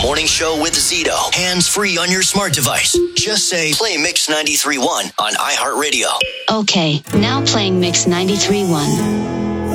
Morning Show with Zito. Hands-free on your smart device. Just say, play Mix 93.1 on iHeartRadio. Okay, now playing Mix 93.1.